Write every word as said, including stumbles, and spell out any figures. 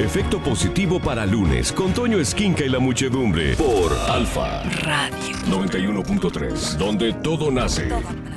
Efecto positivo para lunes con Toño Esquinca y la muchedumbre por Alfa Radio noventa y uno punto tres, donde todo nace.